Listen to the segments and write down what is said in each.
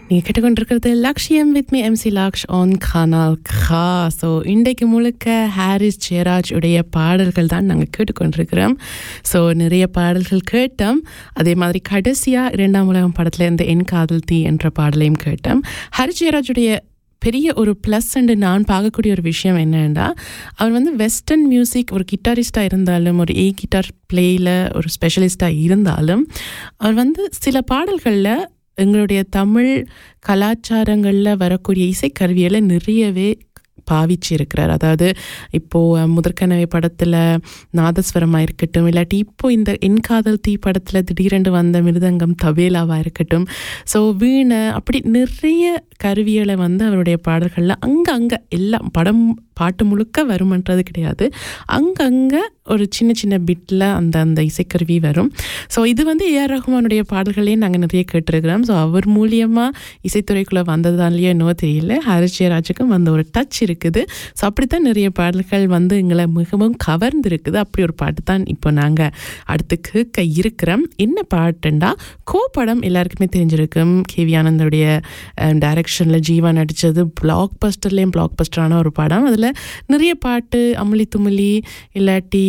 நீங்கள் கேட்டுக்கொண்டிருக்கிறது லக்ஷ்யம் with me MC Laksh on canal கா. So இன்றைக்கு முழுக்க ஹாரிஸ் ஜெயராஜ் உடைய பாடல்கள் தான் நாங்கள் கேட்டுக்கொண்டிருக்கிறோம். ஸோ நிறைய பாடல்கள் கேட்டோம். அதே மாதிரி கடைசியாக 2ஆம் உலகம் படத்தில் இருந்த என் காதல் தீ என்ற பாடலையும் கேட்டோம். ஹாரிஸ் ஜெயராஜுடைய பெரிய ஒரு ப்ளஸ் அண்டு நான் பார்க்கக்கூடிய ஒரு விஷயம் என்னென்னா, அவர் வந்து வெஸ்டர்ன் மியூசிக் ஒரு கிட்டாரிஸ்டாக இருந்தாலும், ஒரு கிட்டார் பிளேயில் ஒரு ஸ்பெஷலிஸ்டாக இருந்தாலும், அவர் வந்து சில பாடல்களில் எங்களுடைய தமிழ் கலாச்சாரங்களில் வரக்கூடிய இசைக்கருவிகளை நிறையவே பாவிச்சிருக்கிறார். அதாவது இப்போது முதற்கனவே படத்தில் நாதஸ்வரமாக இருக்கட்டும், இல்லாட்டி இப்போது இந்த என் காதல் தீ படத்தில் திடீரென்று வந்த மிருதங்கம் தபேலாவாக இருக்கட்டும், ஸோ வீணை, அப்படி நிறைய கருவிகளை வந்து அவருடைய பாடல்களில் அங்கங்கே எல்லாம் பாட்டு முழுக்க வருமன்றது கிடையாது, அங்கங்கே ஒரு சின்ன சின்ன பிட்டில் அந்த இசைக்கருவி வரும். ஸோ இது வந்து ஏஆர் ரஹ்மானுடைய பாடல்களையும் நாங்கள் நிறைய கேட்டிருக்கிறோம். ஸோ அவர் மூலியமாக இசைத்துறைக்குள்ளே வந்ததுனாலேயோ என்னவோ தெரியல, ஹாரிஸ் ஜெயராஜுக்கும் அந்த ஒரு டச் இருக்குது. ஸோ அப்படித்தான் நிறைய பாடல்கள் வந்து எங்களை மிகவும் கவர்ந்துருக்குது. அப்படி ஒரு பாட்டு தான் இப்போ நாங்கள் அடுத்து கேட்க இருக்கிறோம். என்ன பாட்டுண்டா, கோ படம் எல்லாருக்குமே தெரிஞ்சிருக்கும். கேவி ஆனந்தோடைய டைரக்ஷனில் ஜீவா நடித்தது, பிளாக் பஸ்டரான ஒரு படம். அதில் நிறைய பாட்டு அமுலி துமுலி, இல்லாட்டி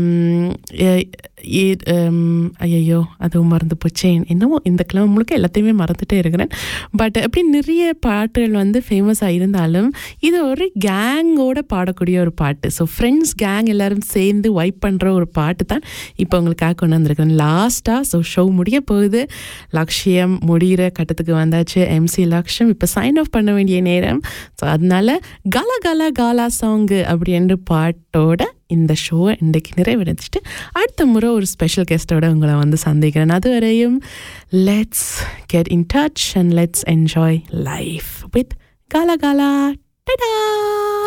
ஐயோ அதுவும் மறந்து போச்சேன், என்னவோ இந்த கிழமை முழுக்க எல்லாத்தையுமே மறந்துட்டே இருக்கிறேன். பட் அப்படி நிறைய பாட்டுகள் வந்து ஃபேமஸாக இருந்தாலும் இது ஒரு கேங்கோட பாடக்கூடிய ஒரு பாட்டு. ஸோ ஃப்ரெண்ட்ஸ் கேங் எல்லோரும் சேர்ந்து வைப் பண்ணுற ஒரு பாட்டு தான் இப்போ உங்களுக்காக கொண்டு வந்திருக்கிறேன் லாஸ்ட்டாக. ஸோ ஷோ முடிய போகுது, லக்ஷ்யம் முடிகிற கட்டத்துக்கு வந்தாச்சு. எம்சி லக்ஷ்யம் இப்போ சைன் ஆஃப் பண்ண வேண்டிய நேரம். ஸோ அதனால கல கல காலா சாங்கு அப்படின்ற பாட்டோட இந்த ஷோவை இன்றைக்கு நிறைவடைச்சிட்டு அடுத்த முறை ஒரு ஸ்பெஷல் கெஸ்ட்டோட உங்களை வந்து சந்திக்கிறேன். அதுவரையும் let's get in touch and let's enjoy life with காலா காலா. டடா.